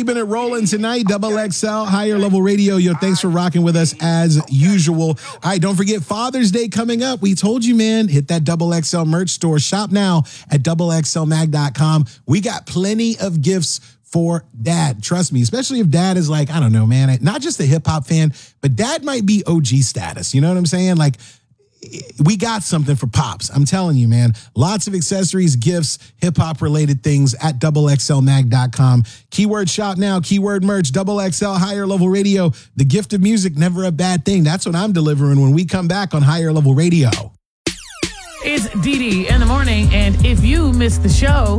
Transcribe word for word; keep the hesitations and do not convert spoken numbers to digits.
keeping it rolling tonight. Double X L, Higher Level Radio. Yo, thanks for rocking with us as usual. All right, don't forget Father's Day coming up. We told you, man, hit that Double X L merch store. Shop now at double x l mag dot com. We got plenty of gifts for dad. Trust me, especially if dad is like, I don't know, man, not just a hip hop fan, but dad might be O G status. You know what I'm saying? Like, we got something for pops. I'm telling you, man. Lots of accessories, gifts, hip hop related things at double x l mag dot com. Keyword shop now, keyword merch, Double X L, Higher Level Radio. The gift of music, never a bad thing. That's what I'm delivering when we come back on Higher Level Radio. It's D D in the morning, and if you missed the show,